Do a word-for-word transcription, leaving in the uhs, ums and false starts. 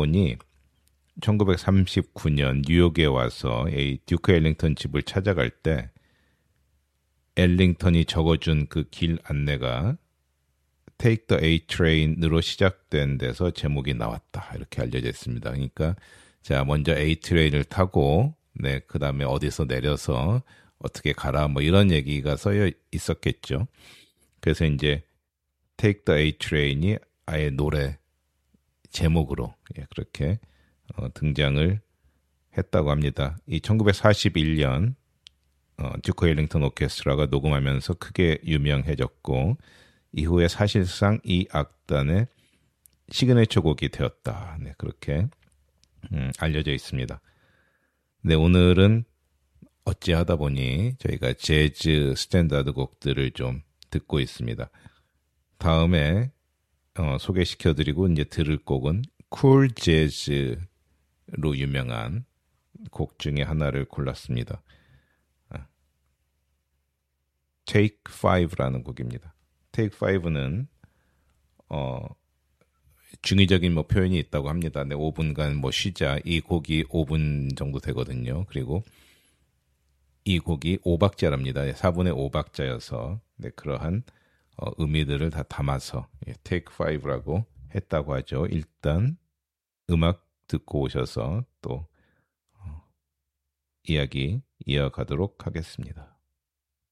보니 천구백삼십구 년 뉴욕에 와서 이 듀크 엘링턴 집을 찾아갈 때 엘링턴이 적어준 그 길 안내가 Take the A Train으로 시작된 데서 제목이 나왔다. 이렇게 알려져 있습니다. 그러니까 자 먼저 A Train을 타고 네, 그 다음에 어디서 내려서 어떻게 가라 뭐 이런 얘기가 써여 있었겠죠. 그래서 이제 Take the A Train이 아예 노래 제목으로 예, 그렇게 어, 등장을 했다고 합니다. 이 천구백사십일 년 어, 듀크 엘링턴 오케스트라가 녹음하면서 크게 유명해졌고 이후에 사실상 이 악단의 시그니처 곡이 되었다. 네, 그렇게 음, 알려져 있습니다. 네, 오늘은 어찌하다 보니 저희가 재즈 스탠다드 곡들을 좀 듣고 있습니다. 다음에 어, 소개시켜드리고 이제 들을 곡은 쿨 재즈로 유명한 곡 중에 하나를 골랐습니다. Take Five라는 곡입니다. Take Five는 어, 중의적인 뭐 표현이 있다고 합니다. 네, 오 분간 뭐 쉬자. 이 곡이 오 분 정도 되거든요. 그리고 이 곡이 오 박자랍니다. 사 분의 오 박자여서 네, 그러한 어, 의미들을 다 담아서 예, Take Five라고 했다고 하죠. 일단 음악 듣고 오셔서 또 어, 이야기 이어가도록 하겠습니다.